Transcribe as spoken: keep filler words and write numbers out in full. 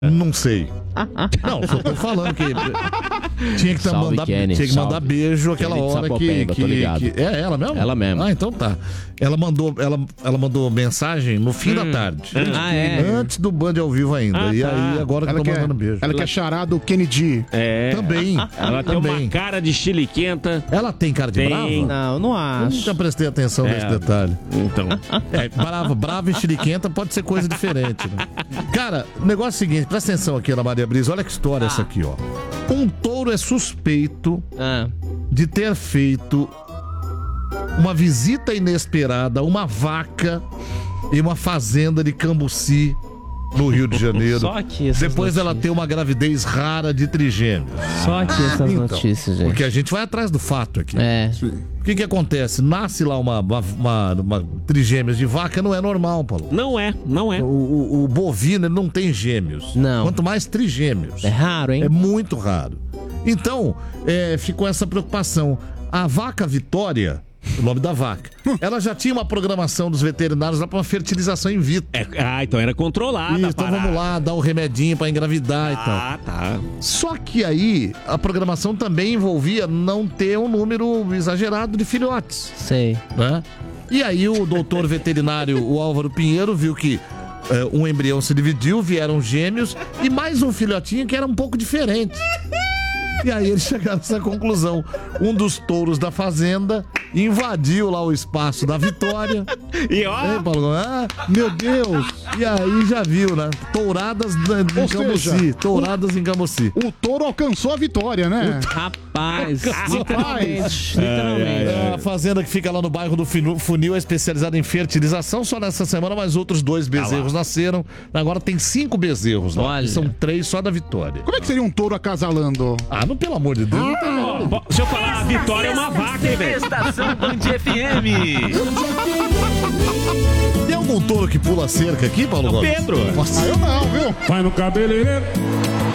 Não sei. Não, só tô falando que tinha que, tá Salve, mandar, Kenny, tinha que mandar salve. beijo aquela Kenny de hora que, Sapopemba, tô que, ligado. que... É ela mesmo? Ela mesmo. Ah, então tá. Ela mandou, ela, ela mandou mensagem no fim da tarde. Ah, é? Antes do Band ao vivo ainda. Ah, e tá. aí agora que Ela eu tô quer, mandando beijo. ela quer charar do Kennedy. É. Também. Ela tem também. uma cara de chiliquenta. Ela tem cara de Tem. brava? Não, não Eu acho. nunca prestei atenção É. nesse detalhe. Então. É, brava, brava e chiliquenta pode ser coisa diferente, né? Cara, o negócio é o seguinte, presta atenção aqui, Ana Maria Brisa, olha que história essa aqui, ó. Um touro é suspeito Ah. de ter feito uma visita inesperada a uma vaca em uma fazenda de Cambuci, no Rio de Janeiro. Só aqui essas Depois ela notícias. ter uma gravidez rara de trigêmeos. Só aqui essas Então, notícias, gente. Porque a gente vai atrás do fato aqui. É. O que que acontece? Nasce lá uma, uma, uma, uma trigêmeos de vaca, não é normal, Paulo. Não é, não é. O, o, o bovino ele não tem gêmeos. Não. Quanto mais trigêmeos. É raro, hein? É muito raro. Então, é, ficou essa preocupação. A vaca Vitória, o nome da vaca, ela já tinha uma programação dos veterinários lá para uma fertilização in vitro. É, ah, então era controlada. Isso, a então parada. vamos lá, dar o remedinho para engravidar e tal. Ah, tá. Só que aí, a programação também envolvia não ter um número exagerado de filhotes. Sei. Né? E aí o doutor veterinário, o Álvaro Pinheiro, viu que eh, um embrião se dividiu, vieram gêmeos e mais um filhotinho que era um pouco diferente. E aí eles chegaram a essa conclusão. Um dos touros da fazenda invadiu lá o espaço da Vitória. E ó, Hein, Paulo? Ah, Meu Deus! e aí já viu, né? Touradas em Ou Cambuci. seja, Touradas em Cambuci. O touro alcançou a vitória, né? Rapaz, literalmente. É, Literalmente. a fazenda que fica lá no bairro do Finu- Funil é especializada em fertilização. Só nessa semana, mais outros dois bezerros nasceram. Agora tem cinco bezerros lá. Olha. São três só da Vitória. Como é que seria um touro acasalando? Ah, não, pelo amor de Deus. não tem nada. ó, se eu falar, a Vitória é uma vaca, hein, velho? Estação Band F M. Tem algum touro que pula cerca aqui, Paulo Gomes? Pedro. Ah, eu não, viu? Vai no cabeleireiro,